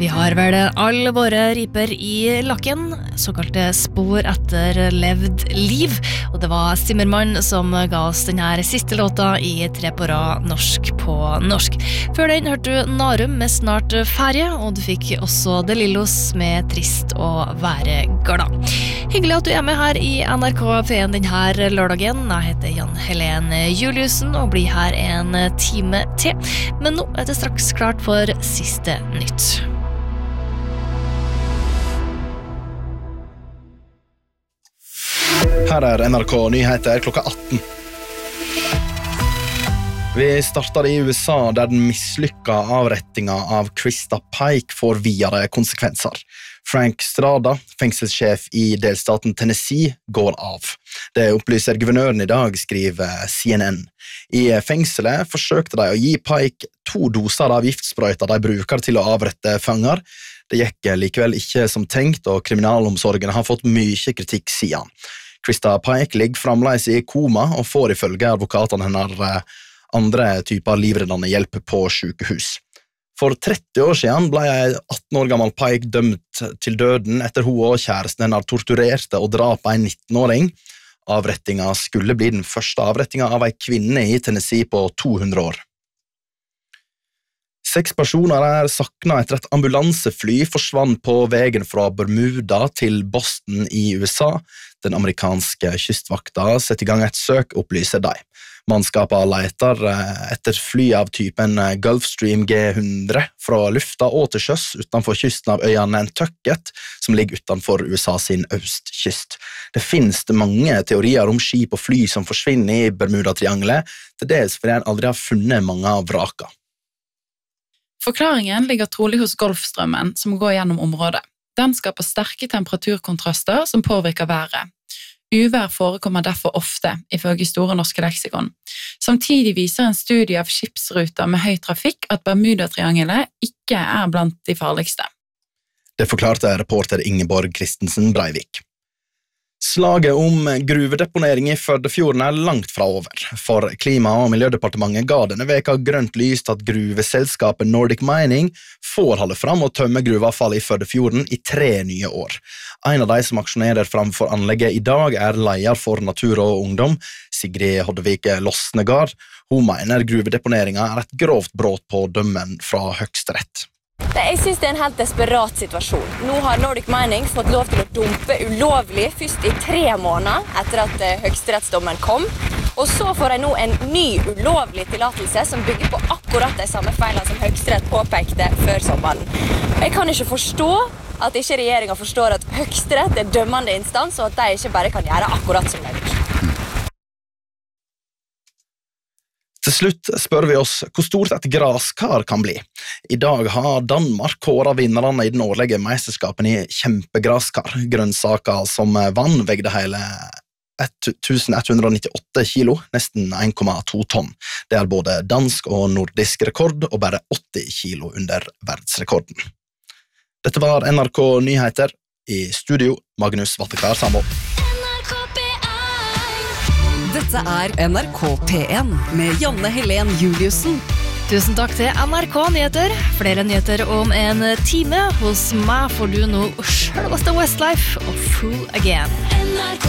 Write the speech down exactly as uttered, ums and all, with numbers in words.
Vi har vel alle våre riper i lakken, såkalte spor etter levd liv, og det var Zimmermann som ga oss denne siste låta i Tre på rad norsk på norsk. Før den hørte du Narum med Snart ferie, og du fikk også De Lillos med Trist å være glad. Hyggelig at du er med her i N R K P en denne lørdagen. Jeg heter Jan Helen Juliussen og blir her en time til, men nå er det straks klart for siste nytt. Her er N R K Nyheter klokka atten. Vi starter i U S A, der den mislykka avrettinga av Krista Pike får videre konsekvenser. Frank Strada, fengselssjef i delstaten Tennessee, går av. Det opplyser guvernøren i dag, skriver C N N. I fengselet forsøkte de å gi Pike to doser av giftsprøyter de bruker til å avrette fanger. Det gikk likevel ikke som tenkt, og kriminalomsorgen har fått mye kritikk siden. Krista Pike ligger fremdeles i koma og får ifølge advokatene hennes andre typer livreddende hjelp på sykehus. For tretti år siden ble en atten år gammel Pike dømt til døden etter hun og kjæresten hennes torturerte og drap en nittenåring. Avrettinga skulle bli den første avrettinga av en kvinne i Tennessee på to hundre år. Seks personer er saknet etter et ambulansefly forsvant på veien fra Bermuda til Boston i U S A. Den amerikanske kystvakta setter i gang et søk, opplyser de. Mannskapet leter etter fly av typen Gulfstream G hundre fra lufta og til sjøs utenfor kysten av øya Nantucket, som ligger utenfor U S A sin østkyst. Det finnes mange teorier om skip og fly som forsvinner i Bermuda-triangelet, til dels fordi en aldri har funnet mange av vraka. Forklaringen ligger trolig hos Golfstrømmen som går gjennom området. Den skaper sterke temperaturkontraster som påvirker været. Uvær forekommer derfor ofte, ifølge Store norske leksikon. Samtidig viser en studie av skipsruter med høy trafikk at Bermuda-triangelet ikke er blant de farligste. Det forklarte reporter Ingeborg Kristensen Breivik. Slaget om gruvedeponering i Førdefjorden er langt fra over, for Klima- og miljødepartementet ga denne veka grønt lys til at gruveselskapet Nordic Mining får holde fram og tømme gruveavfall i Førdefjorden i tre nye år. En av de som aksjonerer framfor anlegget i dag er leder for Natur og Ungdom, Sigrid Hoddevik Losnegard. Hun mener gruvedeponeringa er et grovt brudd på dømmen fra Høyesterett. Jeg synes det er en helt desperat situasjon. Nå har Nordic Mining fått lov til å dumpe ulovlig først i tre måneder etter at høyesterettsdommen kom, og så får de nå en ny ulovlig tillatelse som bygger på akkurat de samme feilene som Høyesterett påpekte før sommeren. Jeg kan ikke forstå at ikke regjeringen forstår at Høyesterett er dømmende instans, og at de ikke bare kan gjøre akkurat som de vil. Til slutt spør vi oss hvor stort et graskar kan bli. I dag har Danmark kåret vinnerne i den årlige mesterskapen i kjempegraskar. Grønnsaker som vann vegde hele tusen ett hundre nittiåtte kilo, nesten en komma to tonn. Det er både dansk og nordisk rekord, og bare åtti kilo under verdensrekorden. Dette var N R K Nyheter. I studio, Magnus Vattekar Sambo. Dette er N R K P en med Janne Helen Juliussen. Tusen takk til N R K Nyheter. Flere nyheter om en time. Hos meg får du nå selveste Westlife og Fool Again.